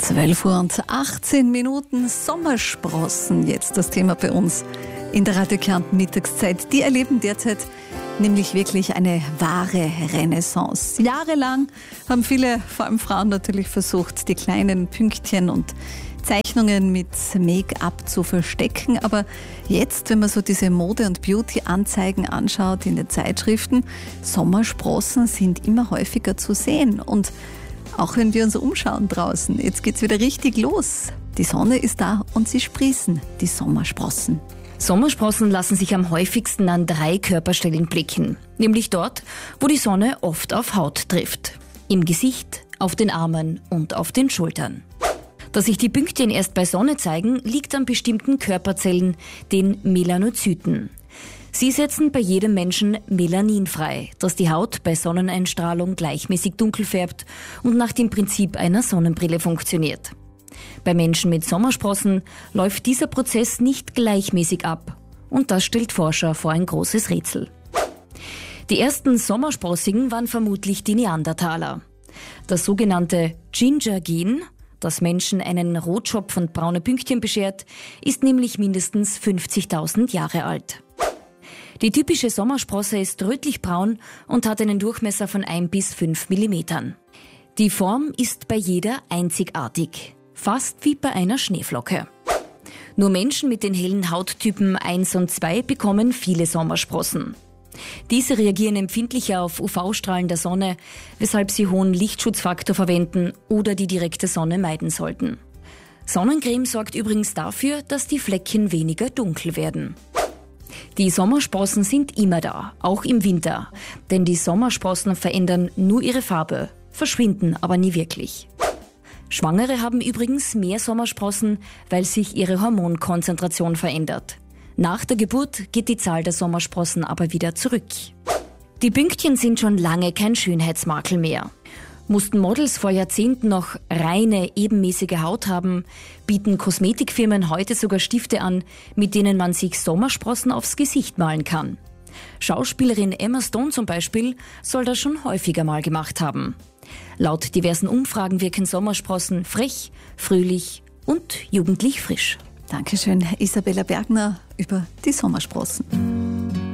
12:18 Sommersprossen, jetzt das Thema bei uns in der Radio Kärnten Mittagszeit. Die erleben derzeit nämlich wirklich eine wahre Renaissance. Jahrelang haben viele, vor allem Frauen natürlich, versucht, die kleinen Pünktchen und Zeichnungen mit Make-up zu verstecken. Aber jetzt, wenn man so diese Mode- und Beauty-Anzeigen anschaut in den Zeitschriften, Sommersprossen sind immer häufiger zu sehen. Und auch wenn wir uns umschauen draußen, jetzt geht's wieder richtig los. Die Sonne ist da und sie sprießen, die Sommersprossen. Sommersprossen lassen sich am häufigsten an 3 Körperstellen blicken. Nämlich dort, wo die Sonne oft auf Haut trifft. Im Gesicht, auf den Armen und auf den Schultern. Dass sich die Pünktchen erst bei Sonne zeigen, liegt an bestimmten Körperzellen, den Melanozyten. Sie setzen bei jedem Menschen Melanin frei, das die Haut bei Sonneneinstrahlung gleichmäßig dunkel färbt und nach dem Prinzip einer Sonnenbrille funktioniert. Bei Menschen mit Sommersprossen läuft dieser Prozess nicht gleichmäßig ab. Und das stellt Forscher vor ein großes Rätsel. Die ersten Sommersprossigen waren vermutlich die Neandertaler. Das sogenannte Ginger-Gen, das Menschen einen Rotschopf und braune Pünktchen beschert, ist nämlich mindestens 50.000 Jahre alt. Die typische Sommersprosse ist rötlich-braun und hat einen Durchmesser von 1 bis 5 Millimetern. Die Form ist bei jeder einzigartig, fast wie bei einer Schneeflocke. Nur Menschen mit den hellen Hauttypen 1 und 2 bekommen viele Sommersprossen. Diese reagieren empfindlicher auf UV-Strahlen der Sonne, weshalb sie hohen Lichtschutzfaktor verwenden oder die direkte Sonne meiden sollten. Sonnencreme sorgt übrigens dafür, dass die Fleckchen weniger dunkel werden. Die Sommersprossen sind immer da, auch im Winter, denn die Sommersprossen verändern nur ihre Farbe, verschwinden aber nie wirklich. Schwangere haben übrigens mehr Sommersprossen, weil sich ihre Hormonkonzentration verändert. Nach der Geburt geht die Zahl der Sommersprossen aber wieder zurück. Die Pünktchen sind schon lange kein Schönheitsmakel mehr. Mussten Models vor Jahrzehnten noch reine, ebenmäßige Haut haben, bieten Kosmetikfirmen heute sogar Stifte an, mit denen man sich Sommersprossen aufs Gesicht malen kann. Schauspielerin Emma Stone zum Beispiel soll das schon häufiger mal gemacht haben. Laut diversen Umfragen wirken Sommersprossen frech, fröhlich und jugendlich frisch. Dankeschön, Isabella Bergner über die Sommersprossen.